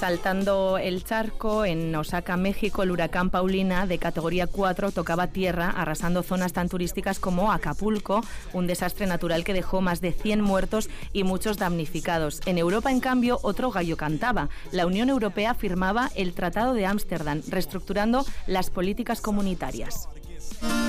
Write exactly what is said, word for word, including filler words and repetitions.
Saltando el charco, en Osaka, México, el huracán Paulina, de categoría cuatro, tocaba tierra, arrasando zonas tan turísticas como Acapulco, un desastre natural que dejó más de cien muertos y muchos damnificados. En Europa, en cambio, otro gallo cantaba. La Unión Europea firmaba el Tratado de Ámsterdam, reestructurando las políticas comunitarias.